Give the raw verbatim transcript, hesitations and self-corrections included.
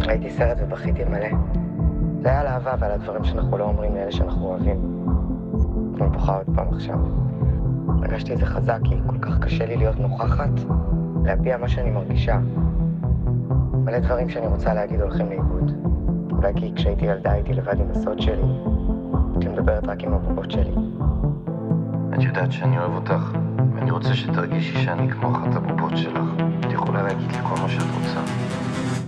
ראיתי סרט ובכיתי מלא. זה היה על אהבה ועל הדברים שאנחנו לא אומרים לאלה שאנחנו אוהבים. אני בוכה עוד פעם עכשיו. הרגשתי את זה חזק, כי כל כך קשה לי להיות נוכחת, להביע מה שאני מרגישה. מלא דברים שאני רוצה להגיד הולכים לאיבוד. אולי כי כשהייתי ילדה הייתי לבד עם הסוד שלי, הייתי מדברת רק עם הבובות שלי. את יודעת שאני אוהב אותך, ואני רוצה שתרגישי שאני כמו אחת הבובות שלך. את יכולה להגיד לי כל מה שאת רוצה.